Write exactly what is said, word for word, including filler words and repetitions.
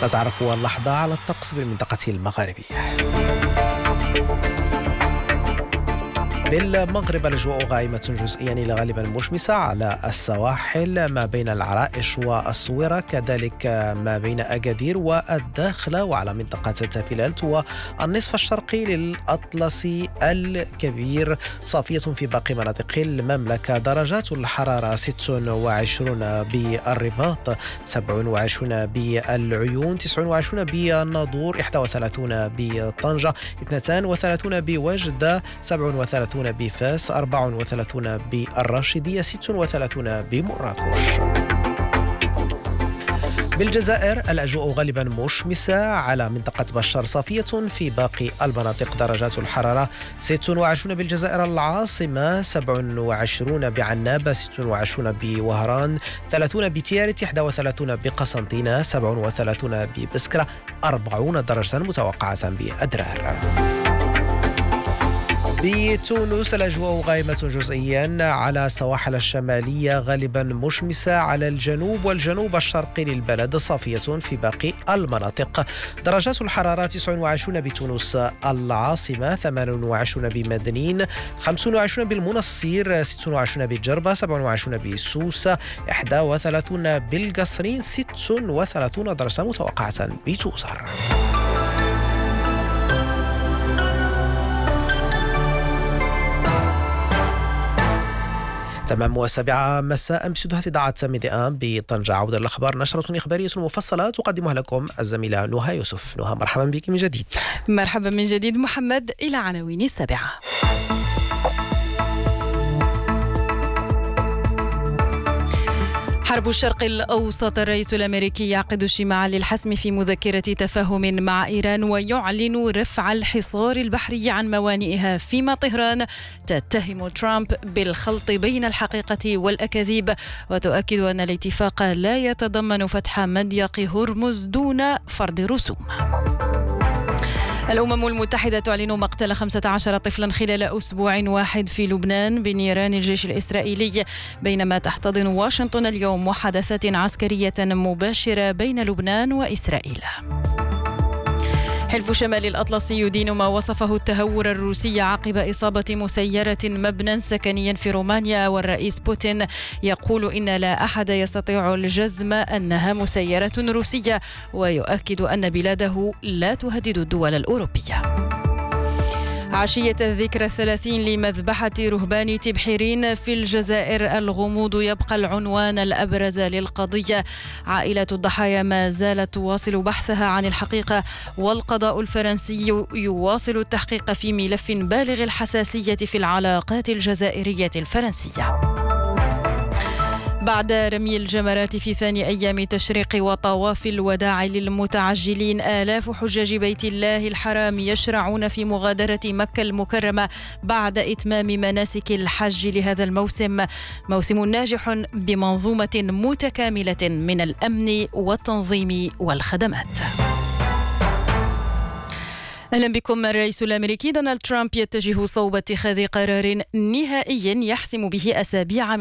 نتعرف اللحظة على الطقس بالمنطقة المغاربية. بالمغرب الأجواء غائمة جزئيا إلى غالبا مشمسة على السواحل ما بين العرائش والصويرة، كذلك ما بين أكادير والداخلة، وعلى منطقة تافيلالت والنصف الشرقي للأطلسي الكبير صافية في باقي مناطق المملكة. درجات الحرارة ستة وعشرون بالرباط، سبعة وعشرون بالعيون، تسعة وعشرون بالناظور، واحد وثلاثين بطنجة، اثنين وثلاثين بوجدة، سبعة وثلاثين بفاس، أربعة وثلاثين بالراشدية، ستة وثلاثين بمراكش. بالجزائر الأجواء غالبا مشمسة على منطقة بشار، صافية في باقي المناطق. درجات الحرارة ستة وعشرون بالجزائر العاصمة، سبعة وعشرون بعنابة، ستة وعشرون بوهران، ثلاثين بتيارت، واحد وثلاثين بقسنطينة، سبعة وثلاثين ببسكرة، أربعين درجة متوقعة بأدرار. بتونس الأجواء غائمة جزئيا على السواحل الشمالية، غالبا مشمسة على الجنوب والجنوب الشرقي للبلد، صافية في باقي المناطق. درجات الحرارة تسعة وعشرون بتونس العاصمة، ثمانية وعشرون بمدنين، خمسة وعشرون بالمنصير، ستة وعشرون بالجربة، سبعة وعشرون بسوسة، واحد وثلاثين بالقصرين، ستة وثلاثين درجة متوقعة بتوزر. تمام السابعة مساء باستديوهات إذاعة ميديان بطنجة. عودة الأخبار، نشرة إخبارية مفصلة تقدمها لكم الزميلة نهى يوسف. نهى، مرحبا بك من جديد. مرحبا من جديد محمد. إلى عناوين السابعة. حرب الشرق الأوسط، الرئيس الأمريكي يعقد اجتماعا للحسم في مذكرة تفاهم مع إيران، ويعلن رفع الحصار البحري عن موانئها، فيما طهران تتهم ترامب بالخلط بين الحقيقة والأكاذيب، وتؤكد أن الاتفاق لا يتضمن فتح مضيق هرمز دون فرض رسوم. الأمم المتحدة تعلن مقتل خمسة عشر طفلا خلال أسبوع واحد في لبنان بنيران الجيش الإسرائيلي، بينما تحتضن واشنطن اليوم محادثات عسكرية مباشرة بين لبنان وإسرائيل. حلف شمال الأطلسي يدين ما وصفه التهور الروسي عقب إصابة مسيرة مبنى سكني في رومانيا، والرئيس بوتين يقول إن لا أحد يستطيع الجزم أنها مسيرة روسية، ويؤكد أن بلاده لا تهدد الدول الأوروبية. عشية الذكرى الثلاثين لمذبحة رهبان تبحيرين في الجزائر، الغموض يبقى العنوان الأبرز للقضية. عائلة الضحايا ما زالت تواصل بحثها عن الحقيقة، والقضاء الفرنسي يواصل التحقيق في ملف بالغ الحساسية في العلاقات الجزائرية الفرنسية. بعد رمي الجمرات في ثاني أيام تشريق وطواف الوداع للمتعجلين، آلاف حجاج بيت الله الحرام يشرعون في مغادرة مكة المكرمة بعد إتمام مناسك الحج لهذا الموسم، موسم ناجح بمنظومة متكاملة من الأمن والتنظيم والخدمات. أهلا بكم. الرئيس الأمريكي دونالد ترامب يتجه صوب اتخاذ قرار نهائي يحسم به أسابيع